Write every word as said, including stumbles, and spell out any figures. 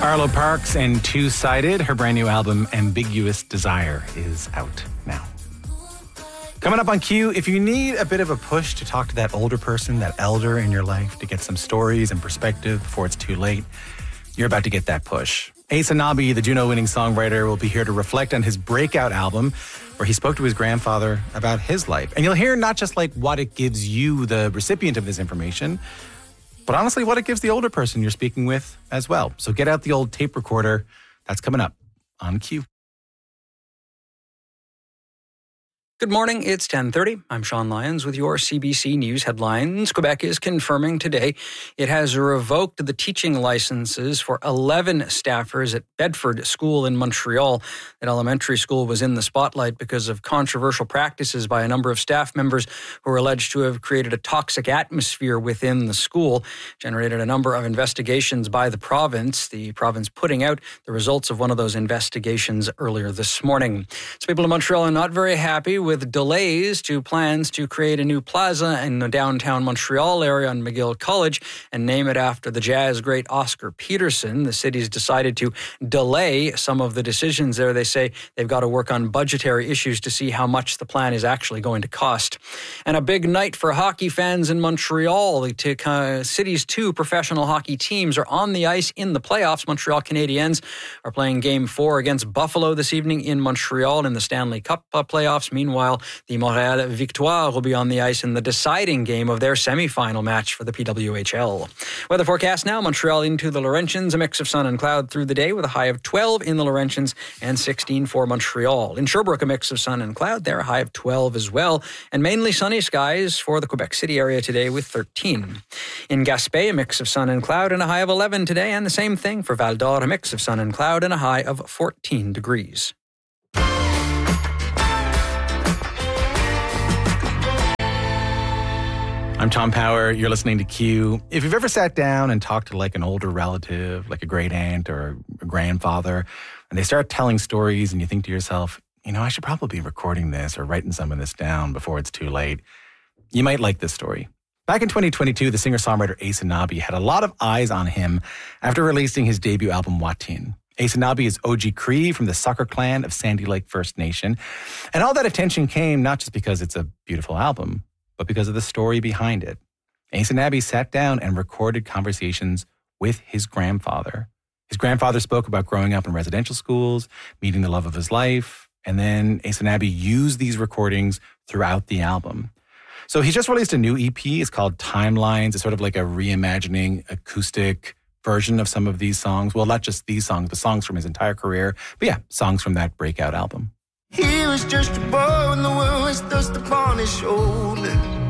Arlo Parks and Two-Sided, her brand new album, Ambiguous Desire, is out now. Coming up on Q, if you need a bit of a push to talk to that older person, that elder in your life, to get some stories and perspective before it's too late, you're about to get that push. Ace Anabi, the Juno-winning songwriter, will be here to reflect on his breakout album, where he spoke to his grandfather about his life. And you'll hear not just like what it gives you, the recipient of this information, but honestly, what it gives the older person you're speaking with as well. So get out the old tape recorder. That's coming up on Q. Good morning, it's ten thirty. I'm Sean Lyons with your C B C News headlines. Quebec is confirming today it has revoked the teaching licenses for eleven staffers at Bedford School in Montreal. That elementary school was in the spotlight because of controversial practices by a number of staff members who were alleged to have created a toxic atmosphere within the school, generated a number of investigations by the province, the province putting out the results of one of those investigations earlier this morning. So people in Montreal are not very happy with with delays to plans to create a new plaza in the downtown Montreal area on McGill College and name it after the jazz great Oscar Peterson. The city's decided to delay some of the decisions there. They say they've got to work on budgetary issues to see how much the plan is actually going to cost. And a big night for hockey fans in Montreal. The uh, city's two professional hockey teams are on the ice in the playoffs. Montreal Canadiens are playing Game four against Buffalo this evening in Montreal in the Stanley Cup uh, playoffs. Meanwhile, the Montréal Victoire will be on the ice in the deciding game of their semifinal match for the P W H L. Weather forecast now, Montreal into the Laurentians, a mix of sun and cloud through the day with a high of twelve in the Laurentians and sixteen for Montreal. In Sherbrooke, a mix of sun and cloud there, a high of twelve as well, and mainly sunny skies for the Quebec City area today with thirteen. In Gaspé, a mix of sun and cloud and a high of eleven today, and the same thing for Val d'Or, a mix of sun and cloud and a high of fourteen degrees. I'm Tom Power. You're listening to Q. If you've ever sat down and talked to like an older relative, like a great aunt or a grandfather, and they start telling stories and you think to yourself, you know, I should probably be recording this or writing some of this down before it's too late, you might like this story. Back in twenty twenty-two, the singer-songwriter Ace Anabi had a lot of eyes on him after releasing his debut album, Watin. Ace Anabi is O G Cree from the Sucker Clan of Sandy Lake First Nation. And all that attention came not just because it's a beautiful album, but because of the story behind it. Ace Anabi sat down and recorded conversations with his grandfather. His grandfather spoke about growing up in residential schools, meeting the love of his life, and then Ace Anabi used these recordings throughout the album. So he's just released a new E P. It's called Timelines. It's sort of like a reimagining acoustic version of some of these songs. Well, not just these songs, but songs from his entire career. But yeah, songs from that breakout album. He was just a boy when the world was thrust upon his shoulder.